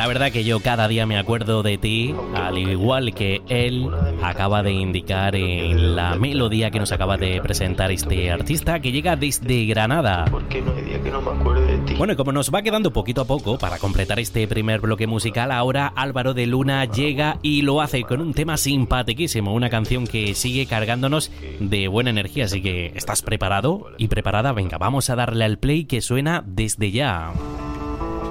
La verdad que yo cada día me acuerdo de ti, al igual que él acaba de indicar en la melodía que nos acaba de presentar este artista que llega desde Granada. Porque no hay día que no me acuerde de ti. Bueno, y como nos va quedando poquito a poco para completar este primer bloque musical, ahora Álvaro de Luna llega y lo hace con un tema simpaticísimo, una canción que sigue cargándonos de buena energía, así que ¿estás preparado y preparada? Venga, vamos a darle al play que suena desde ya.